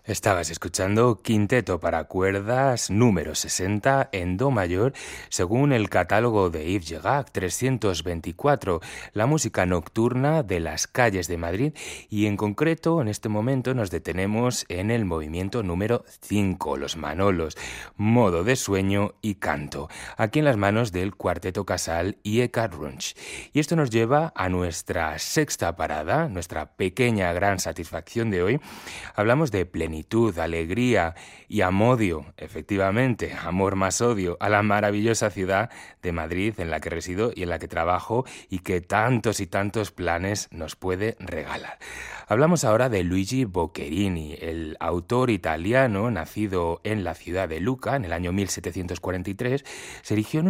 Estabas escuchando Quinteto para cuerdas número 60 en Do mayor, según el catálogo de Yves Gerard 324, la música nocturna de las calles de Madrid, y en concreto en este momento nos detenemos en el movimiento número 5, los Manolos, modo de sueño y canto, aquí en las manos del Cuarteto Casal y Eckhart Runch. Y esto nos lleva a nuestra sexta parada, nuestra pequeña gran satisfacción de hoy. Hablamos de plenitud, alegría y amodio, efectivamente, amor más odio, a la maravillosa ciudad de Madrid en la que resido y en la que trabajo y que tantos y tantos planes nos puede regalar. Hablamos ahora de Luigi Boccherini, el autor italiano nacido en la ciudad de Lucca en el año 1743, se erigió en